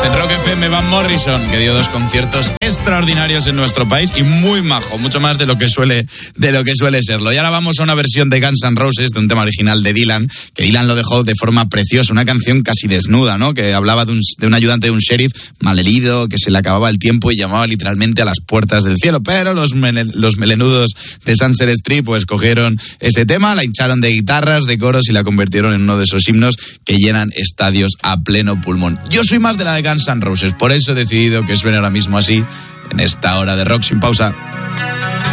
En Rock FM Van Morrison, que dio 2 conciertos extraordinarios en nuestro país y muy majo, mucho más de lo que suele serlo. Y ahora vamos a una versión de Guns N' Roses de un tema original de Dylan, que Dylan lo dejó de forma preciosa, una canción casi desnuda, ¿no? Que hablaba de un ayudante de un sheriff malherido, que se le acababa el tiempo y llamaba literalmente a las puertas del cielo. Pero los melenudos de Sunset Strip pues cogieron ese tema, la hincharon de guitarras, de coros y la convirtieron en uno de esos himnos que llenan estadios a pleno pulmón. Yo soy más de la de Guns N' Roses, por eso he decidido que suene ahora mismo así, en esta hora de Rock sin pausa.